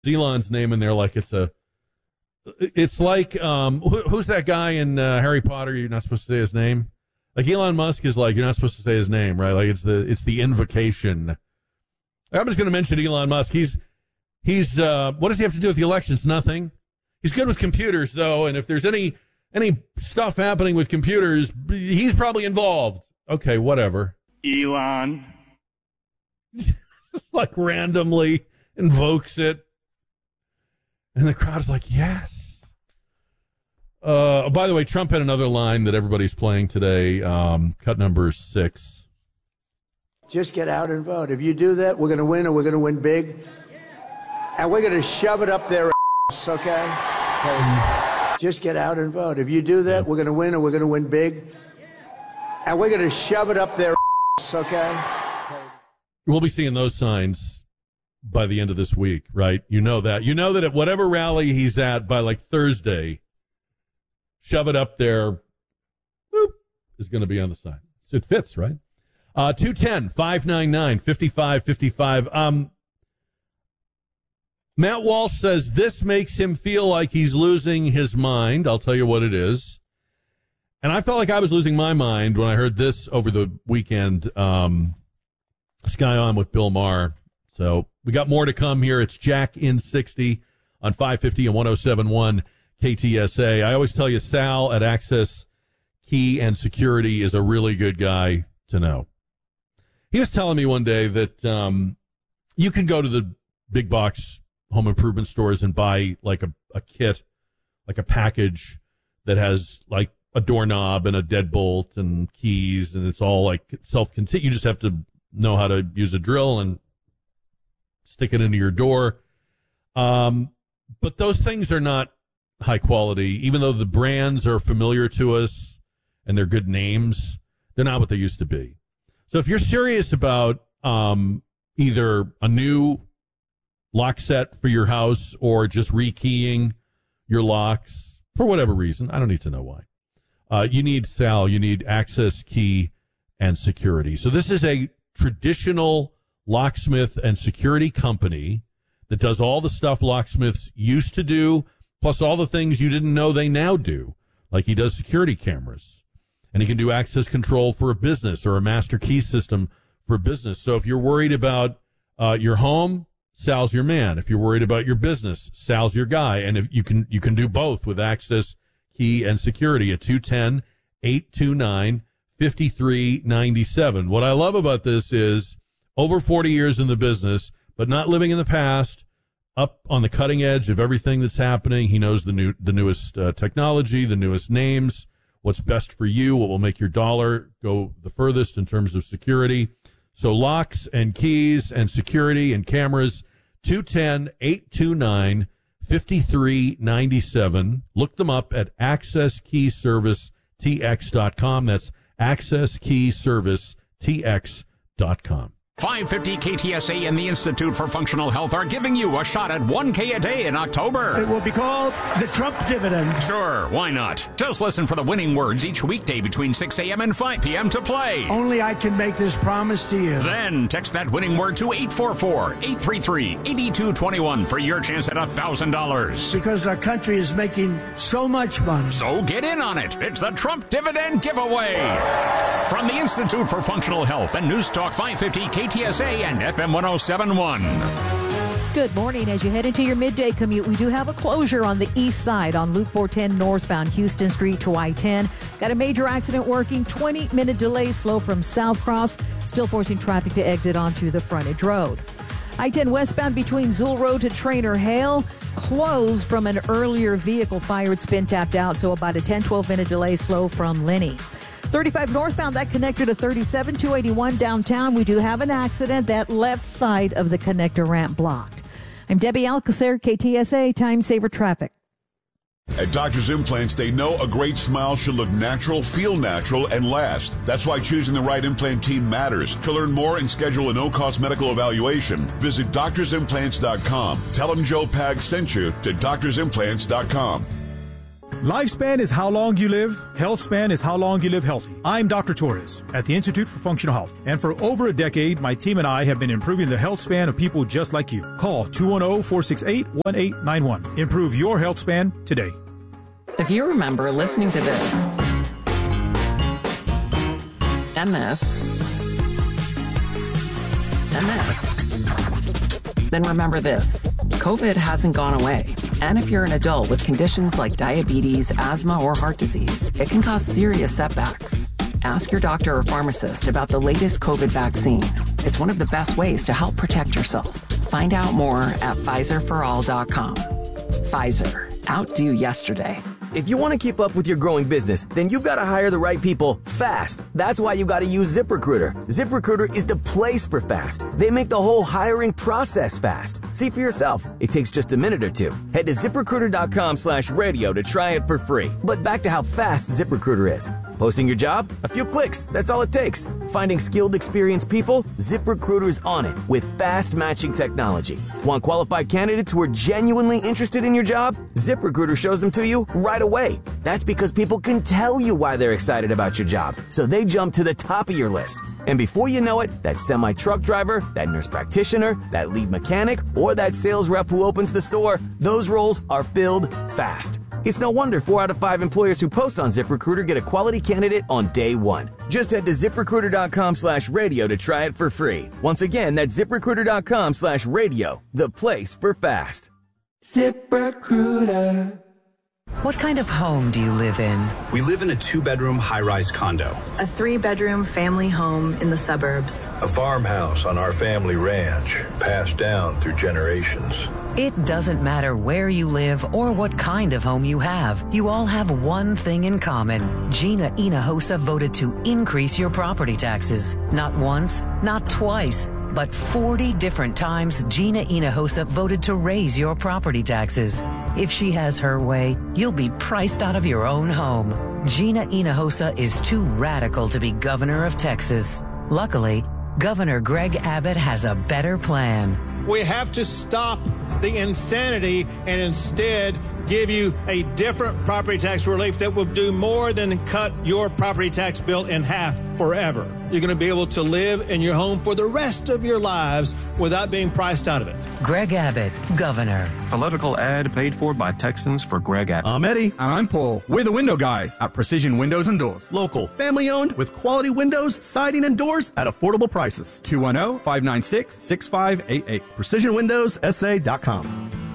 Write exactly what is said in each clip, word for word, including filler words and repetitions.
Elon's name in there like it's a, it's like, um, who, who's that guy in uh, Harry Potter? You're not supposed to say his name. Like Elon Musk is like, you're not supposed to say his name, right? Like it's the, it's the invocation. I'm just going to mention Elon Musk. He's, he's, uh, what does he have to do with the elections? Nothing. He's good with computers though. And if there's any, any stuff happening with computers, he's probably involved. Okay, whatever. Elon. Like randomly invokes it. And the crowd's like, yes. Uh, by the way, Trump had another line that everybody's playing today, um, cut number six. Just get out and vote. If you do that, we're going to win, and we're going to win big. And we're going to shove it up their ass, okay? okay? Just get out and vote. If you do that, we're going to win, and we're going to win big. And we're going to shove it up their ass, okay? okay? We'll be seeing those signs by the end of this week, right? You know that. You know that at whatever rally he's at by like Thursday, shove it up there, boop, is going to be on the sign. So it fits, right? Uh, two one zero, five nine nine, five five five five. Um, Matt Walsh says this makes him feel like he's losing his mind. I'll tell you what it is. And I felt like I was losing my mind when I heard this over the weekend. Um, Sky On with Bill Maher. So we got more to come here. It's Jack in sixty on five fifty and one oh seven point one K T S A. I always tell you, Sal at Access Key and Security is a really good guy to know. He was telling me one day that um, you can go to the big box home improvement stores and buy like a, a kit, like a package that has like a doorknob and a deadbolt and keys, and it's all like self-contained. You just have to know how to use a drill and stick it into your door. Um, but those things are not high quality, even though the brands are familiar to us and they're good names. They're not what they used to be. So if you're serious about um, either a new lock set for your house or just rekeying your locks for whatever reason, I don't need to know why, uh, you need Sal, you need Access Key and Security. So this is a traditional locksmith and security company that does all the stuff locksmiths used to do, plus all the things you didn't know they now do. Like he does security cameras, and he can do access control for a business or a master key system for a business. So if you're worried about uh, your home, Sal's your man. If you're worried about your business, Sal's your guy. And if you can, you can do both with Access Key and Security at two one zero, eight two nine, five three nine seven. What I love about this is over forty years in the business, but not living in the past, up on the cutting edge of everything that's happening. He knows the new, the newest uh, technology, the newest names, what's best for you, what will make your dollar go the furthest in terms of security. So locks and keys and security and cameras, two one zero, eight two nine, five three nine seven. Look them up at access key service T X dot com. That's access key service T X dot com. five fifty K T S A and the Institute for Functional Health are giving you a shot at one K a day in October. It will be called the Trump dividend. Sure, why not? Just listen for the winning words each weekday between six a.m. and five p.m. to play. Only I can make this promise to you. Then text that winning word to eight four four, eight three three, eight two two one for your chance at one thousand dollars. Because our country is making so much money. So get in on it. It's the Trump dividend giveaway. From the Institute for Functional Health and News Talk five fifty K T S A and F M one oh seven point one. Good morning. As you head into your midday commute, we do have a closure on the east side on Loop four ten northbound Houston Street to I ten. Got a major accident working, twenty minute delay, slow from South Cross, still forcing traffic to exit onto the frontage road. I ten westbound between Zool Road to Trainer Hale, closed from an earlier vehicle fire. It's been tapped out, so about a ten, twelve minute delay, slow from Lenny. thirty-five northbound, that connector to thirty-seven, two eighty-one downtown. We do have an accident, that left side of the connector ramp blocked. I'm Debbie Alcacer, K T S A, Time Saver Traffic. At Doctor's Implants, they know a great smile should look natural, feel natural, and last. That's why choosing the right implant team matters. To learn more and schedule a no-cost medical evaluation, visit doctors implants dot com. Tell them Joe Pag sent you to doctors implants dot com. Lifespan is how long you live. Health span is how long you live healthy. I'm Doctor Torres at the Institute for Functional Health. And for over a decade, my team and I have been improving the health span of people just like you. Call two one zero, four six eight, one eight nine one. Improve your health span today. If you remember listening to this and this and this, then remember this. COVID hasn't gone away. And if you're an adult with conditions like diabetes, asthma, or heart disease, it can cause serious setbacks. Ask your doctor or pharmacist about the latest COVID vaccine. It's one of the best ways to help protect yourself. Find out more at Pfizer for all dot com. Pfizer. Outdo yesterday. If you want to keep up with your growing business, then you've got to hire the right people fast. That's why you got to use ZipRecruiter. ZipRecruiter is the place for fast. They make the whole hiring process fast. See for yourself. It takes just a minute or two. Head to ZipRecruiter.com slash radio to try it for free. But back to how fast ZipRecruiter is. Posting your job? A few clicks. That's all it takes. Finding skilled, experienced people? ZipRecruiter's on it with fast matching technology. Want qualified candidates who are genuinely interested in your job? ZipRecruiter shows them to you right away. That's because people can tell you why they're excited about your job, so they jump to the top of your list. And before you know it, that semi-truck driver, that nurse practitioner, that lead mechanic, or that sales rep who opens the store, those roles are filled fast. It's no wonder four out of five employers who post on ZipRecruiter get a quality candidate on day one. Just head to ZipRecruiter.com slash radio to try it for free. Once again, that's ZipRecruiter.com slash radio, the place for fast. ZipRecruiter. What kind of home do you live in? We live in a two-bedroom high-rise condo. A three-bedroom family home in the suburbs. A farmhouse on our family ranch, passed down through generations. It doesn't matter where you live or what kind of home you have. You all have one thing in common. Gina Hinojosa voted to increase your property taxes. Not once, not twice, but forty different times Gina Hinojosa voted to raise your property taxes. If she has her way, you'll be priced out of your own home. Gina Hinojosa is too radical to be governor of Texas. Luckily, Governor Greg Abbott has a better plan. We have to stop the insanity and instead give you a different property tax relief that will do more than cut your property tax bill in half forever. You're going to be able to live in your home for the rest of your lives without being priced out of it. Greg Abbott, Governor. Political ad paid for by Texans for Greg Abbott. I'm Eddie. And I'm Paul. We're the window guys at Precision Windows and Doors. Local, family-owned, with quality windows, siding, and doors at affordable prices. two one zero, five nine six, six five eight eight. precision windows s a dot com.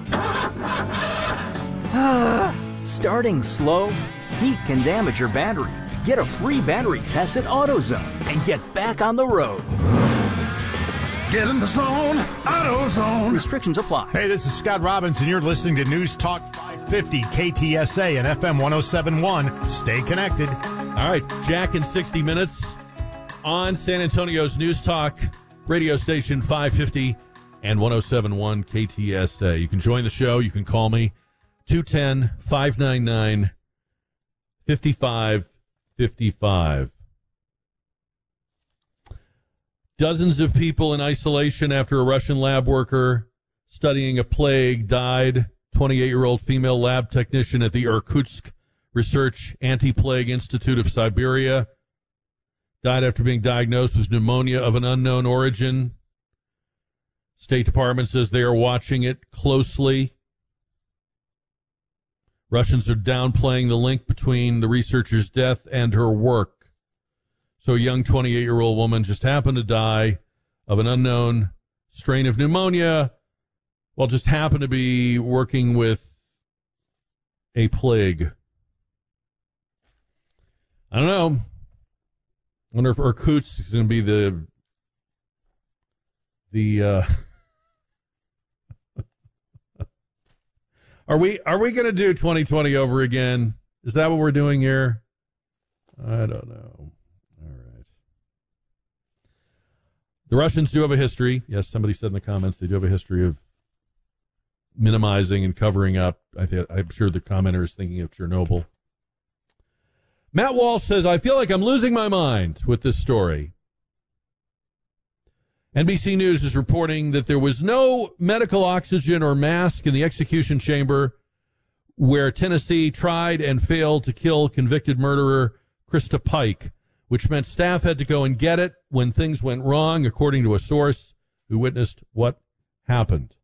Starting slow? Heat can damage your battery. Get a free battery test at AutoZone and get back on the road. Get in the zone, AutoZone. Restrictions apply. Hey, this is Scott Robbins, and you're listening to News Talk five fifty K T S A and F M one oh seven point one. Stay connected. All right, Jack in sixty minutes on San Antonio's News Talk radio station five fifty and one oh seven point one K T S A. You can join the show. You can call me two one zero, five nine nine, five five five five. Dozens of people in isolation after a Russian lab worker studying a plague died. twenty-eight-year-old female lab technician at the Irkutsk Research Anti-Plague Institute of Siberia died after being diagnosed with pneumonia of an unknown origin. State Department says they are watching it closely. Russians are downplaying the link between the researcher's death and her work. So a young twenty-eight-year-old woman just happened to die of an unknown strain of pneumonia while just happened to be working with a plague. I don't know. I wonder if Irkutsk is going to be the the uh Are we are we going to do twenty twenty over again? Is that what we're doing here? I don't know. All right. The Russians do have a history. Yes, somebody said in the comments they do have a history of minimizing and covering up. I th- I'm sure the commenter is thinking of Chernobyl. Matt Walsh says, I feel like I'm losing my mind with this story. N B C News is reporting that there was no medical oxygen or mask in the execution chamber where Tennessee tried and failed to kill convicted murderer Krista Pike, which meant staff had to go and get it when things went wrong, according to a source who witnessed what happened.